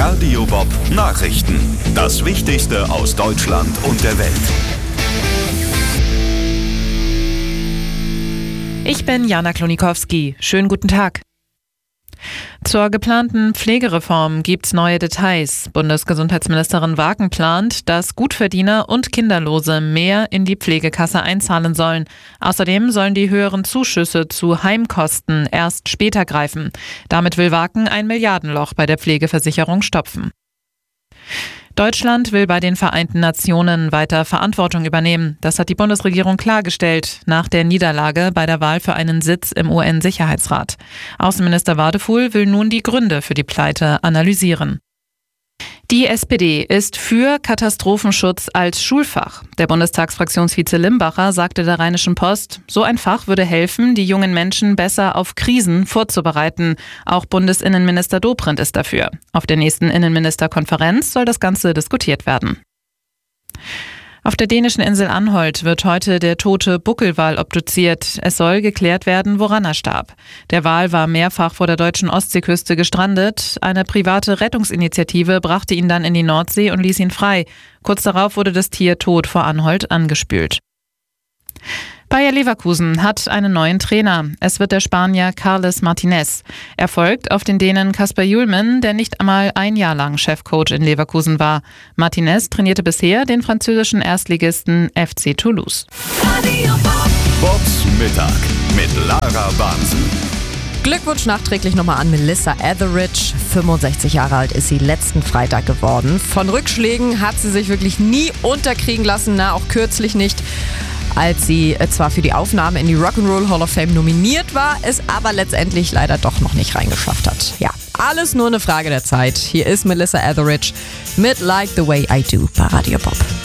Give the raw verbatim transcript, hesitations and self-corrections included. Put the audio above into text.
Radio Bob Nachrichten. Das Wichtigste aus Deutschland und der Welt. Ich bin Jana Klonikowski. Schönen guten Tag. Zur geplanten Pflegereform gibt's neue Details. Bundesgesundheitsministerin Wagen plant, dass Gutverdiener und Kinderlose mehr in die Pflegekasse einzahlen sollen. Außerdem sollen die höheren Zuschüsse zu Heimkosten erst später greifen. Damit will Wagen ein Milliardenloch bei der Pflegeversicherung stopfen. Deutschland will bei den Vereinten Nationen weiter Verantwortung übernehmen. Das hat die Bundesregierung klargestellt nach der Niederlage bei der Wahl für einen Sitz im U N-Sicherheitsrat. Außenminister Wadefuhl will nun die Gründe für die Pleite analysieren. Die S P D ist für Katastrophenschutz als Schulfach. Der Bundestagsfraktionsvize Limbacher sagte der Rheinischen Post, so ein Fach würde helfen, die jungen Menschen besser auf Krisen vorzubereiten. Auch Bundesinnenminister Dobrindt ist dafür. Auf der nächsten Innenministerkonferenz soll das Ganze diskutiert werden. Auf der dänischen Insel Anholt wird heute der tote Buckelwal obduziert. Es soll geklärt werden, woran er starb. Der Wal war mehrfach vor der deutschen Ostseeküste gestrandet. Eine private Rettungsinitiative brachte ihn dann in die Nordsee und ließ ihn frei. Kurz darauf wurde das Tier tot vor Anholt angespült. Bayer Leverkusen hat einen neuen Trainer. Es wird der Spanier Carles Martinez. Er folgt auf den Dänen Kasper Hjulmand, der nicht einmal ein Jahr lang Chefcoach in Leverkusen war. Martinez trainierte bisher den französischen Erstligisten F C Toulouse. Bobs Mittag mit Lara Bansen. Glückwunsch nachträglich nochmal an Melissa Etheridge. fünfundsechzig Jahre alt ist sie letzten Freitag geworden. Von Rückschlägen hat sie sich wirklich nie unterkriegen lassen, na auch kürzlich nicht. Als sie zwar für die Aufnahme in die Rock'n'Roll Hall of Fame nominiert war, es aber letztendlich leider doch noch nicht reingeschafft hat. Ja, alles nur eine Frage der Zeit. Hier ist Melissa Etheridge mit Like the Way I Do bei Radio Bob.